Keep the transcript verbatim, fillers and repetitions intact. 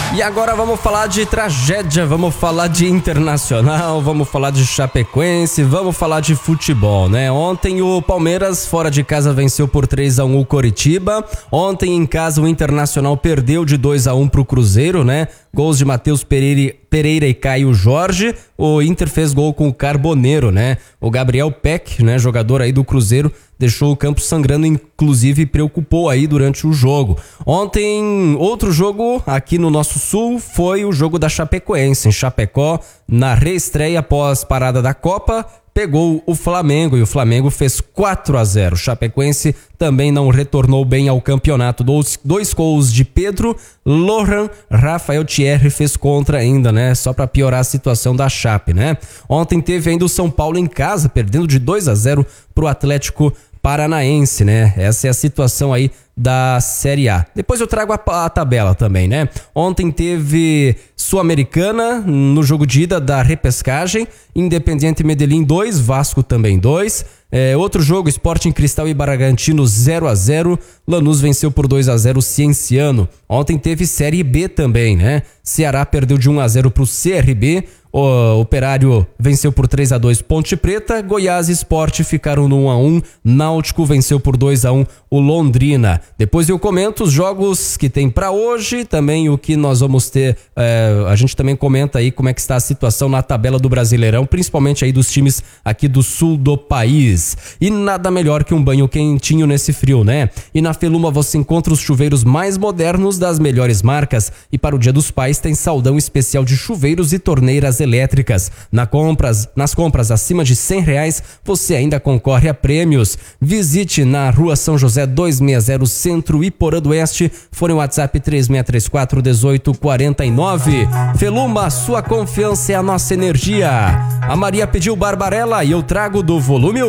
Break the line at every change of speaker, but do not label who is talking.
E agora vamos falar de tragédia, vamos falar de Internacional, vamos falar de Chapecoense, vamos falar de futebol, né? Ontem o Palmeiras fora de casa venceu por três a um o Coritiba. Ontem em casa o Internacional perdeu de dois a um pro Cruzeiro, né? Gols de Matheus Pereira, Pereira e Caio Jorge. O Inter fez gol com o Carboneiro, né? O Gabriel Peck, né, jogador aí do Cruzeiro, deixou o campo sangrando, inclusive preocupou aí durante o jogo. Ontem, outro jogo aqui no nosso sul foi o jogo da Chapecoense. Em Chapecó, na reestreia após parada da Copa, pegou o Flamengo e o Flamengo fez quatro a zero. Chapecoense também não retornou bem ao campeonato. Dois, dois gols de Pedro, Lohan, Rafael Thierry fez contra ainda, né? Só para piorar a situação da Chape, né? Ontem teve ainda o São Paulo em casa, perdendo de dois a zero pro Atlético Paranaense, né? Essa é a situação aí da Série A. Depois eu trago a, a tabela também, né? Ontem teve Sul-Americana no jogo de ida da repescagem, Independiente Medellín dois, Vasco também dois. É, outro jogo, Sporting Cristal e Bragantino zero a zero, Lanús venceu por dois a zero o Cienciano. Ontem teve Série B também, né? Ceará perdeu de um a zero pro C R B, o Operário venceu por três a dois Ponte Preta, Goiás e Sport ficaram no um a um, Náutico venceu por dois a um o Londrina. Depois eu comento os jogos que tem pra hoje, também o que nós vamos ter, é, a gente também comenta aí como é que está a situação na tabela do Brasileirão, principalmente aí dos times aqui do sul do país. E nada melhor que um banho quentinho nesse frio, né? E na Feluma você encontra os chuveiros mais modernos das melhores marcas, e para o Dia dos Pais tem saldão especial de chuveiros e torneiras elétricas. Na compras, nas compras acima de cem reais, você ainda concorre a prêmios. Visite na Rua São José duzentos e sessenta, Centro, Iporã do Oeste. Fone WhatsApp três seis três quatro um oito quatro nove. Feluma, sua confiança é a nossa energia. A Maria pediu Barbarella e eu trago do volume um.